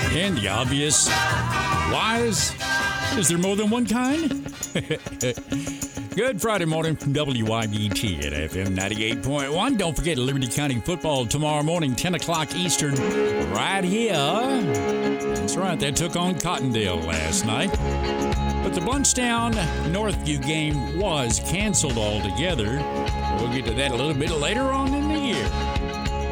And the obvious, wise, is there more than one kind? Good Friday morning from WYBT at FM 98.1. Don't forget Liberty County football tomorrow morning, 10 o'clock Eastern, right here. That's right, they took on Cottondale last night. But the Blountstown Northview game was canceled altogether. We'll get to that a little bit later on in the year.